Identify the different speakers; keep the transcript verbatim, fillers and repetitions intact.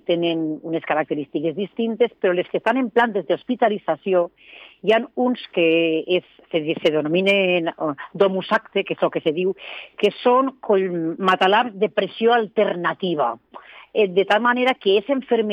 Speaker 1: tenen unes característiques distintes, però les que estan en plantes d'hospitalització hi ha uns que es, se, se denominen domus acte, que és el que se diu, que són matalars de pressió alternativa, de tal manera que és enfermedad